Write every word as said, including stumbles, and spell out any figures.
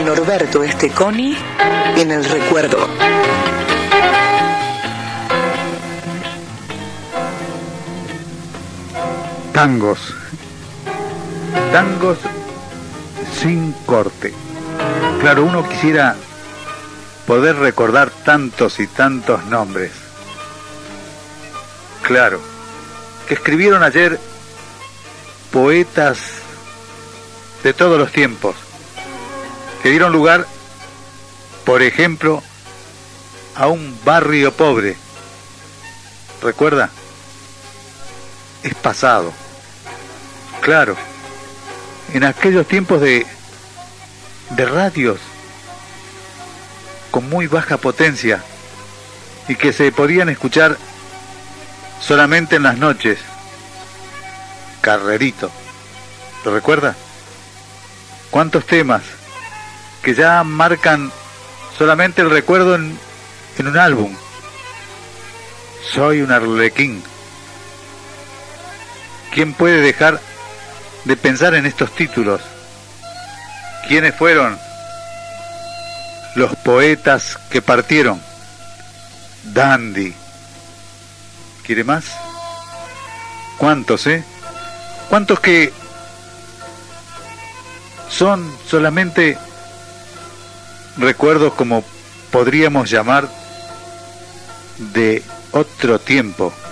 Norberto Esteconi en el recuerdo. Tangos. Tangos sin corte. Claro, uno quisiera poder recordar tantos y tantos nombres. Claro, que escribieron ayer poetas de todos los tiempos, que dieron lugar, por ejemplo, a un barrio pobre. ¿Recuerda? Es pasado. Claro, en aquellos tiempos de, de radios con muy baja potencia y que se podían escuchar solamente en las noches. Carrerito, ¿lo recuerda? ¿Cuántos temas que ya marcan solamente el recuerdo en, en un álbum? Soy un arlequín. ¿Quién puede dejar de pensar en estos títulos? ¿Quiénes fueron los poetas que partieron? Dandy. ¿Quiere más? ¿Cuántos, eh? ¿Cuántos que son solamente recuerdos, como podríamos llamar, de otro tiempo?